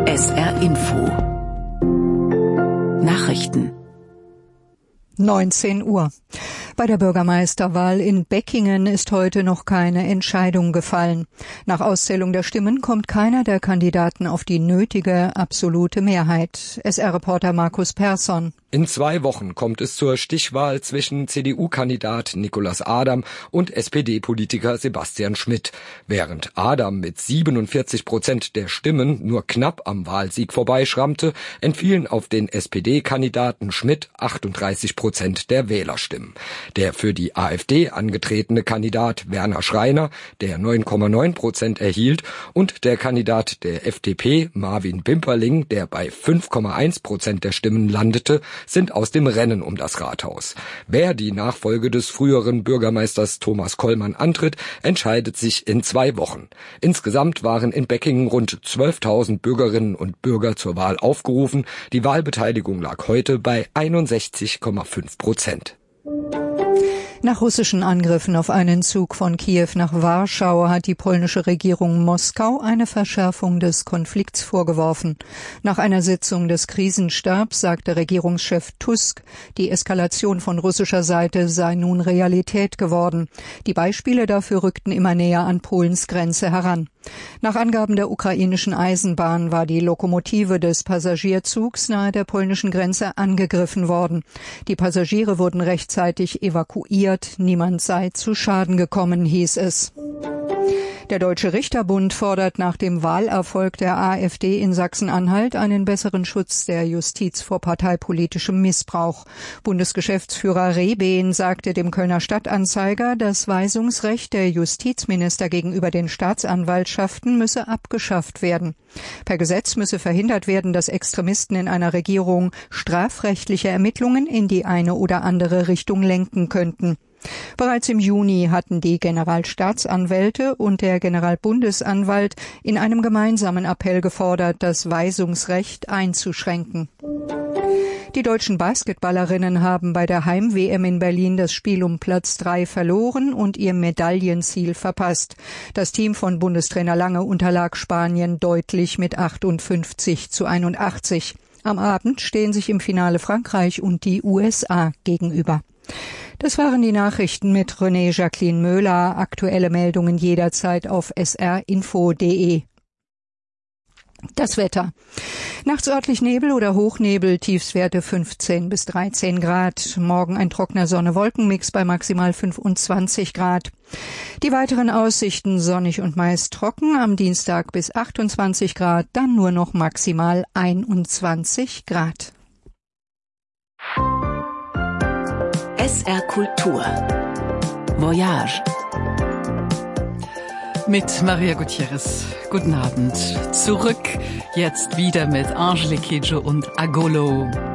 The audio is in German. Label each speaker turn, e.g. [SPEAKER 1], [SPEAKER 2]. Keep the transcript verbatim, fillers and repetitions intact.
[SPEAKER 1] S R Info Nachrichten
[SPEAKER 2] neunzehn Uhr. Bei der Bürgermeisterwahl in Beckingen ist heute noch keine Entscheidung gefallen. Nach Auszählung der Stimmen kommt keiner der Kandidaten auf die nötige absolute Mehrheit. S R-Reporter Markus Persson.
[SPEAKER 3] In zwei Wochen kommt es zur Stichwahl zwischen C D U-Kandidat Nicolas Adam und S P D-Politiker Sebastian Schmidt. Während Adam mit siebenundvierzig Prozent der Stimmen nur knapp am Wahlsieg vorbeischrammte, entfielen auf den S P D-Kandidaten Schmidt achtunddreißig Prozent der Wählerstimmen. Der für die AfD angetretene Kandidat Werner Schreiner, der neun Komma neun Prozent erhielt, und der Kandidat der F D P Marvin Bimperling, der bei fünf Komma eins Prozent der Stimmen landete, sind aus dem Rennen um das Rathaus. Wer die Nachfolge des früheren Bürgermeisters Thomas Kollmann antritt, entscheidet sich in zwei Wochen. Insgesamt waren in Beckingen rund zwölftausend Bürgerinnen und Bürger zur Wahl aufgerufen. Die Wahlbeteiligung lag heute bei einundsechzig Komma fünf Prozent.
[SPEAKER 2] Nach russischen Angriffen auf einen Zug von Kiew nach Warschau hat die polnische Regierung Moskau eine Verschärfung des Konflikts vorgeworfen. Nach einer Sitzung des Krisenstabs sagte Regierungschef Tusk, die Eskalation von russischer Seite sei nun Realität geworden. Die Beispiele dafür rückten immer näher an Polens Grenze heran. Nach Angaben der ukrainischen Eisenbahn war die Lokomotive des Passagierzugs nahe der polnischen Grenze angegriffen worden. Die Passagiere wurden rechtzeitig evakuiert. Niemand sei zu Schaden gekommen, hieß es. Der Deutsche Richterbund fordert nach dem Wahlerfolg der AfD in Sachsen-Anhalt einen besseren Schutz der Justiz vor parteipolitischem Missbrauch. Bundesgeschäftsführer Rehbehn sagte dem Kölner Stadtanzeiger, das Weisungsrecht der Justizminister gegenüber den Staatsanwaltschaften müsse abgeschafft werden. Per Gesetz müsse verhindert werden, dass Extremisten in einer Regierung strafrechtliche Ermittlungen in die eine oder andere Richtung lenken könnten. Bereits im Juni hatten die Generalstaatsanwälte und der Generalbundesanwalt in einem gemeinsamen Appell gefordert, das Weisungsrecht einzuschränken. Die deutschen Basketballerinnen haben bei der Heim-W M in Berlin das Spiel um Platz drei verloren und ihr Medaillenziel verpasst. Das Team von Bundestrainer Lange unterlag Spanien deutlich mit achtundfünfzig zu einundachtzig. Am Abend stehen sich im Finale Frankreich und die U S A gegenüber. Das waren die Nachrichten mit René Jacqueline Möhler. Aktuelle Meldungen jederzeit auf s r info punkt d e. Das Wetter. Nachts örtlich Nebel oder Hochnebel, Tiefstwerte fünfzehn bis dreizehn Grad. Morgen ein trockener Sonne-Wolken-Mix bei maximal fünfundzwanzig Grad. Die weiteren Aussichten sonnig und meist trocken, am Dienstag bis achtundzwanzig Grad, dann nur noch maximal einundzwanzig Grad.
[SPEAKER 1] S R Kultur Voyage
[SPEAKER 4] mit Maria Gutierrez. Guten Abend. Zurück jetzt wieder mit Angelique Kidjo und Agolo.